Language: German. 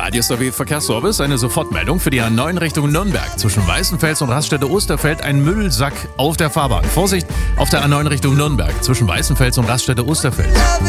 Radio SW Verkehrsservice, eine Sofortmeldung für die A9 Richtung Nürnberg. Zwischen Weißenfels und Raststätte Osterfeld ein Müllsack auf der Fahrbahn. Vorsicht auf der A9 Richtung Nürnberg, zwischen Weißenfels und Raststätte Osterfeld.